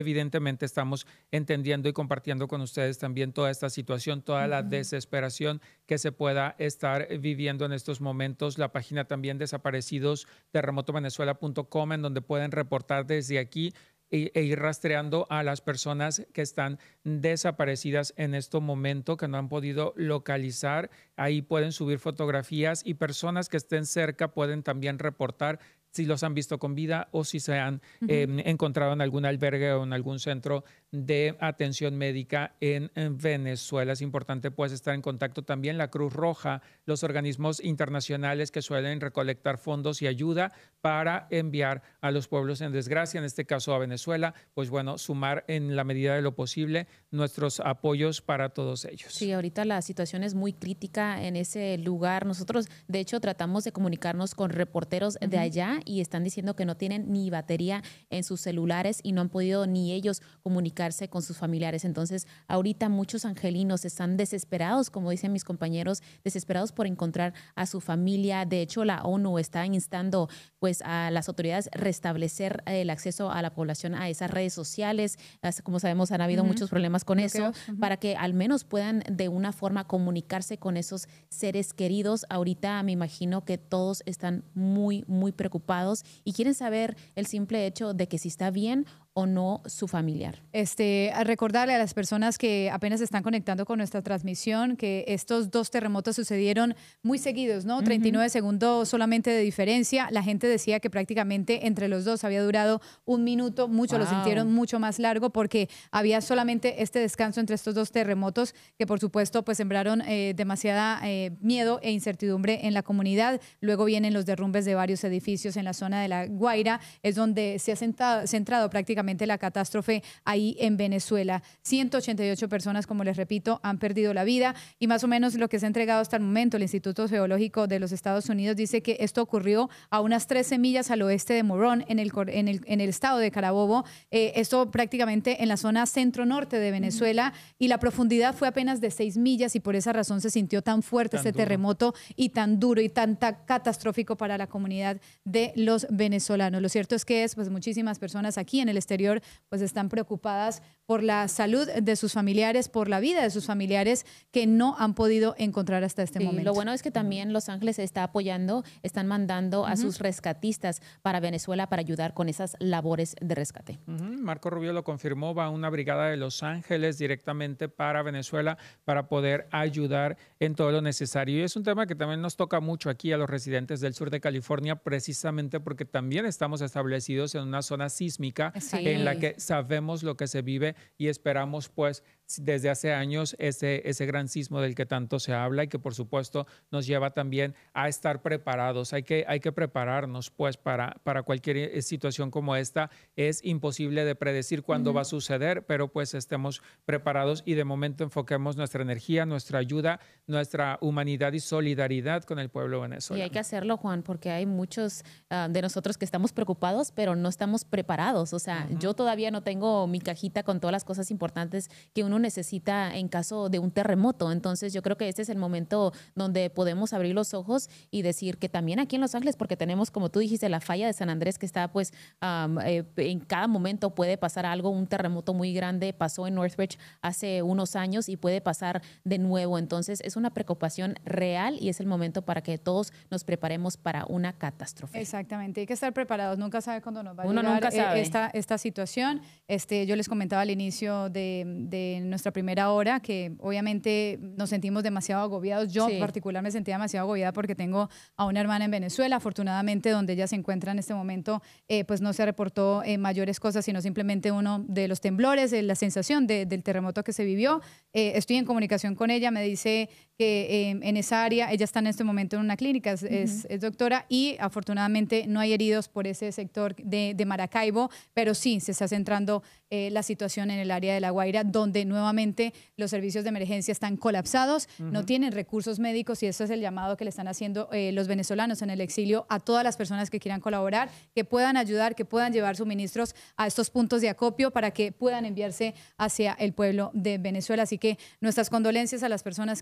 evidentemente estamos entendiendo y compartiendo con ustedes también toda esta situación, toda la Ujú. desesperación que se pueda estar viviendo en estos momentos. La página también desaparecidos terremotovenezuela.com, en donde pueden reportar desde aquí e ir rastreando a las personas que están desaparecidas en este momento, que no han podido localizar. Ahí pueden subir fotografías y personas que estén cerca pueden también reportar si los han visto con vida o si se han Ujú. encontrado en algún albergue o en algún centro de atención médica en Venezuela. Es importante pues estar en contacto también la Cruz Roja, los organismos internacionales que suelen recolectar fondos y ayuda para enviar a los pueblos en desgracia, en este caso a Venezuela, pues bueno, sumar en la medida de lo posible nuestros apoyos para todos Sí, ellos. ahorita la situación es muy crítica en ese lugar. Nosotros, de hecho, tratamos de comunicarnos con reporteros de Ujú. allá y están diciendo que no tienen ni batería en sus celulares y no han podido ni ellos comunicarse con sus familiares. Entonces, ahorita muchos angelinos están desesperados, como dicen mis compañeros, desesperados por encontrar a su familia. De hecho, la ONU está instando pues a las autoridades restablecer el acceso a la población a esas redes sociales. Como sabemos, han habido Ujú. muchos problemas con eso, Bloqueos. Ujú. para que al menos puedan de una forma comunicarse con esos seres queridos. Ahorita me imagino que todos están muy, muy preocupados y quieren saber el simple hecho de que si está bien o no su familiar. A recordarle a las personas que apenas se están conectando con nuestra transmisión que estos dos terremotos sucedieron muy seguidos, ¿no? Ujú. 39 segundos solamente de diferencia. La gente decía que prácticamente entre los dos había durado un minuto. Muchos lo sintieron Wow. mucho más largo porque había solamente este descanso entre estos dos terremotos que, por supuesto, pues sembraron demasiada miedo e incertidumbre en la comunidad. Luego vienen los derrumbes de varios edificios en la zona de La Guaira, es donde se ha centrado prácticamente la catástrofe ahí en Venezuela. 188 personas, como les repito, han perdido la vida y más o menos lo que se ha entregado hasta el momento, el Instituto Geológico de los Estados Unidos dice que esto ocurrió a unas 13 millas al oeste de Morón, en el estado de Carabobo. Esto prácticamente en la zona centro-norte de Ujú. Venezuela y la profundidad fue apenas de 6 millas y por esa razón se sintió tan fuerte Tan este duro. terremoto y tan duro y tan catastrófico para la comunidad de los venezolanos. Lo cierto es que pues muchísimas personas aquí en el exterior pues están preocupadas por la salud de sus familiares, por la vida de sus familiares que no han podido encontrar hasta este Sí, lo momento. bueno es que también Los Ángeles está apoyando, están mandando a Ujú. sus rescatistas para Venezuela para ayudar con esas labores de rescate. Ujú, Marco Rubio lo confirmó, va una brigada de Los Ángeles directamente para Venezuela para poder ayudar en todo lo necesario. Y es un tema que también nos toca mucho aquí a los residentes del sur de California, precisamente porque también estamos establecidos en una zona sísmica en la Exactamente. Sí. que sabemos lo que se vive y esperamos pues desde hace años ese gran sismo del que tanto se habla y que por supuesto nos lleva también a estar preparados. Hay que prepararnos pues para cualquier situación como esta. Es imposible de predecir cuándo va Ujú. a suceder, pero pues estemos preparados y de momento enfoquemos nuestra energía, nuestra ayuda, nuestra humanidad y solidaridad con el pueblo Y hay que venezolano. hacerlo, Juan, porque hay muchos de nosotros que estamos preocupados, pero no estamos preparados. O sea, yo Ujú. todavía no tengo mi cajita con todas las cosas importantes que uno necesita en caso de un terremoto. Entonces, yo creo que este es el momento donde podemos abrir los ojos y decir que también aquí en Los Ángeles, porque tenemos, como tú dijiste, la falla de San Andrés que está, pues, en cada momento puede pasar algo. Un terremoto muy grande pasó en Northridge hace unos años y puede pasar de nuevo. Entonces, es una preocupación real y es el momento para que todos nos preparemos para una catástrofe. Exactamente, hay que estar preparados, nunca sabe cuándo nos va a Uno llegar nunca sabe. esta situación. Yo les comentaba al inicio de nuestra primera hora que obviamente nos sentimos demasiado agobiados. Yo en Sí. particular me sentía demasiado agobiada porque tengo a una hermana en Venezuela. Afortunadamente, donde ella se encuentra en este momento, pues no se reportó mayores cosas, sino simplemente uno de los temblores, la sensación del terremoto que se vivió. Estoy en comunicación con ella, me dice que en esa área, ella está en este momento en una clínica, Ujú. es doctora y afortunadamente no hay heridos por ese sector de Maracaibo, pero sí se está centrando la situación en el área de La Guaira, donde nuevamente los servicios de emergencia están colapsados, no Ujú. tienen recursos médicos y eso es el llamado que le están haciendo los venezolanos en el exilio a todas las personas que quieran colaborar, que puedan ayudar, que puedan llevar suministros a estos puntos de acopio para que puedan enviarse hacia el pueblo de Venezuela. Así que nuestras condolencias a las personas que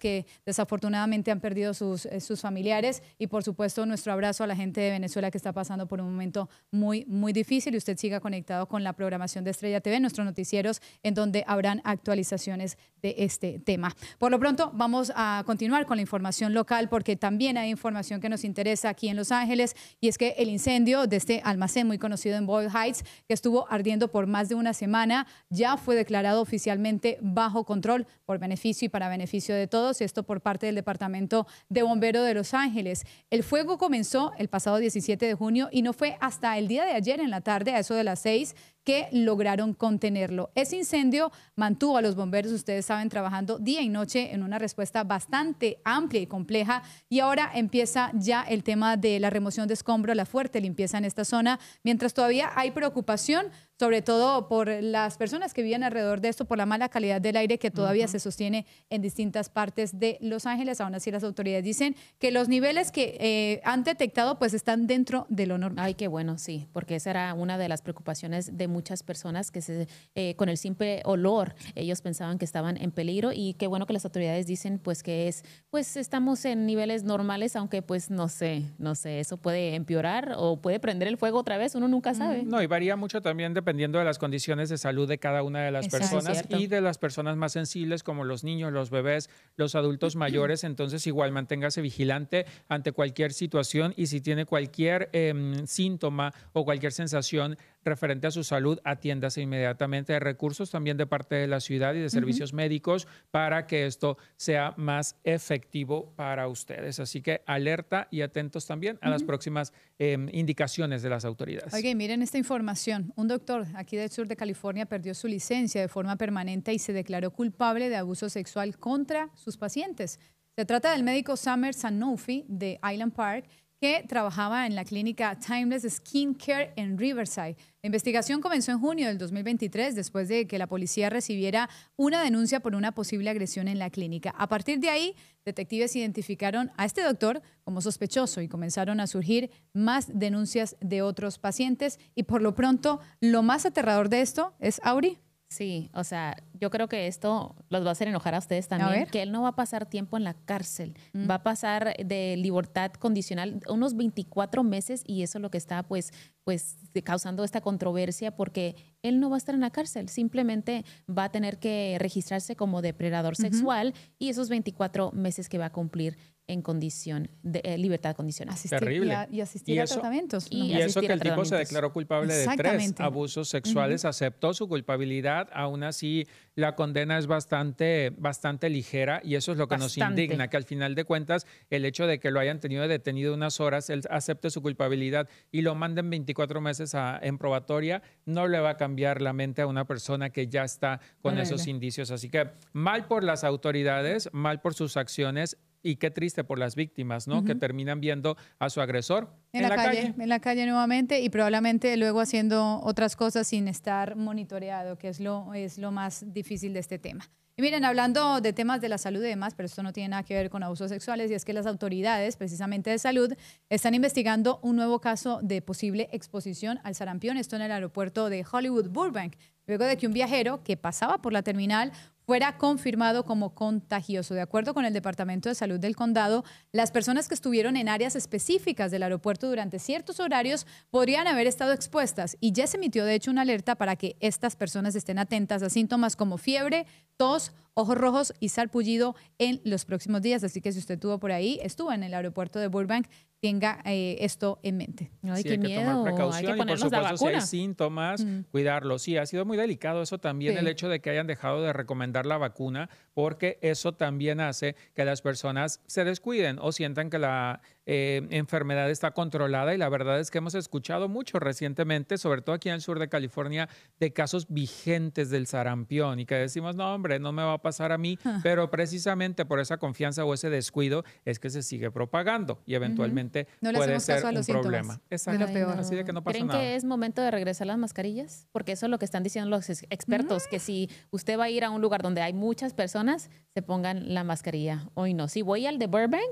desafortunadamente han perdido sus familiares, y por supuesto nuestro abrazo a la gente de Venezuela que está pasando por un momento muy, muy difícil, y usted siga conectado con la programación de Estrella TV, nuestros noticieros, en donde habrán actualizaciones de este tema. Por lo pronto vamos a continuar con la información local, porque también hay información que nos interesa aquí en Los Ángeles, y es que el incendio de este almacén muy conocido en Boyle Heights, que estuvo ardiendo por más de una semana, ya fue declarado oficialmente bajo control por beneficio y para beneficio de todos, esto por parte del Departamento de Bomberos de Los Ángeles. El fuego comenzó el pasado 17 de junio y no fue hasta el día de ayer en la tarde, a eso de las 6, que lograron contenerlo. Ese incendio mantuvo a los bomberos, ustedes saben, trabajando día y noche en una respuesta bastante amplia y compleja, y ahora empieza ya el tema de la remoción de escombros, la fuerte limpieza en esta zona, mientras todavía hay preocupación, sobre todo por las personas que viven alrededor de esto, por la mala calidad del aire que todavía se sostiene en distintas partes de Los Ángeles. Aún así, las autoridades dicen que los niveles que han detectado pues están dentro de lo normal. Ay, qué bueno, sí, porque esa era una de las preocupaciones de muchas personas que con el simple olor ellos pensaban que estaban en peligro, y qué bueno que las autoridades dicen pues que estamos en niveles normales, aunque pues no sé, eso puede empeorar o puede prender el fuego otra vez, uno nunca sabe. No, y varía mucho también dependiendo de las condiciones de salud de cada una de las personas y de las personas más sensibles como los niños, los bebés, los adultos mayores. Entonces igual manténgase vigilante ante cualquier situación, y si tiene cualquier síntoma o cualquier sensación referente a su salud, atiéndase inmediatamente. Hay recursos también de parte de la ciudad y de servicios médicos para que esto sea más efectivo para ustedes. Así que alerta y atentos también a las próximas indicaciones de las autoridades. Oye, miren esta información. Un doctor aquí del sur de California perdió su licencia de forma permanente y se declaró culpable de abuso sexual contra sus pacientes. Se trata del médico Summer Sanofi de Island Park, que trabajaba en la clínica Timeless Skin Care en Riverside. La investigación comenzó en junio del 2023, después de que la policía recibiera una denuncia por una posible agresión en la clínica. A partir de ahí, detectives identificaron a este doctor como sospechoso y comenzaron a surgir más denuncias de otros pacientes. Y por lo pronto, lo más aterrador de esto es, Auri. Sí, o sea, yo creo que esto los va a hacer enojar a ustedes también, que él no va a pasar tiempo en la cárcel, va a pasar de libertad condicional unos 24 meses, y eso es lo que está pues causando esta controversia, porque él no va a estar en la cárcel, simplemente va a tener que registrarse como depredador sexual, y esos 24 meses que va a cumplir en condición de libertad condicional. Terrible. Y asistir a tratamientos. Y eso que el tipo se declaró culpable de 3 abusos sexuales, aceptó su culpabilidad, aún así la condena es bastante ligera, y eso es lo que nos indigna, que al final de cuentas el hecho de que lo hayan tenido detenido unas horas, él acepte su culpabilidad y lo manden 24 meses en probatoria, no le va a cambiar la mente a una persona que ya está con esos indicios. Así que mal por las autoridades, mal por sus acciones, y qué triste por las víctimas, ¿no? Que terminan viendo a su agresor en la calle. En la calle nuevamente, y probablemente luego haciendo otras cosas sin estar monitoreado, que es lo más difícil de este tema. Y miren, hablando de temas de la salud y demás, pero esto no tiene nada que ver con abusos sexuales, y es que las autoridades, precisamente de salud, están investigando un nuevo caso de posible exposición al sarampión, esto en el aeropuerto de Hollywood Burbank, luego de que un viajero que pasaba por la terminal fuera confirmado como contagioso. De acuerdo con el Departamento de Salud del Condado, las personas que estuvieron en áreas específicas del aeropuerto durante ciertos horarios podrían haber estado expuestas, y ya se emitió de hecho una alerta para que estas personas estén atentas a síntomas como fiebre, tos, ojos rojos y sarpullido en los próximos días. Así que si usted estuvo en el aeropuerto de Burbank, tenga esto en mente. Ay, Sí, qué hay que miedo. tomar precaución, Hay que y por ponernos la supuesto si hay vacuna. síntomas, cuidarlos. Sí, ha sido muy delicado eso también, el hecho de que hayan dejado de recomendar la vacuna, porque eso también hace que las personas se descuiden o sientan que la enfermedad está controlada, y la verdad es que hemos escuchado mucho recientemente, sobre todo aquí en el sur de California, de casos vigentes del sarampión, y que decimos, no hombre, no me va a pasar a mí, pero precisamente por esa confianza o ese descuido es que se sigue propagando, y eventualmente No le puede hacemos ser caso a un los problema. síntomas. Exacto. Es lo peor. Así de que no pasa ¿Creen nada. que es momento de regresar las mascarillas? Porque eso es lo que están diciendo los expertos, que si usted va a ir a un lugar donde hay muchas personas, se pongan la mascarilla. Hoy no. Si voy al de Burbank,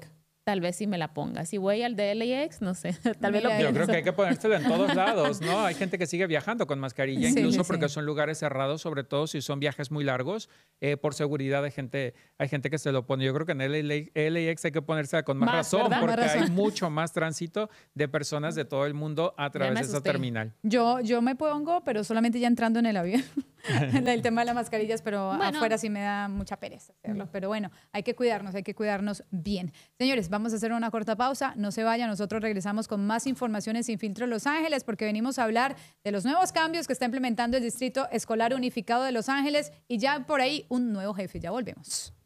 tal vez sí me la ponga. Si voy al de LAX, no sé, tal vez lo Yo pienso. creo que hay que ponérselo en todos lados, ¿no? Hay gente que sigue viajando con mascarilla, Sí, incluso sí, porque sí. son lugares cerrados, sobre todo si son viajes muy largos. Por seguridad hay gente que se lo pone. Yo creo que en LAX hay que ponérsela con más, Más, razón, ¿verdad? porque Más razón. hay mucho más tránsito de personas de todo el mundo a través me de esa asusté. terminal. Yo me pongo, pero solamente ya entrando en el avión, el tema de las mascarillas, pero Bueno. afuera sí me da mucha pereza hacerlo. Pero bueno, hay que cuidarnos bien. Señores, vamos a hacer una corta pausa. No se vayan, nosotros regresamos con más informaciones sin filtro en Los Ángeles, porque venimos a hablar de los nuevos cambios que está implementando el Distrito Escolar Unificado de Los Ángeles y ya por ahí un nuevo jefe. Ya volvemos.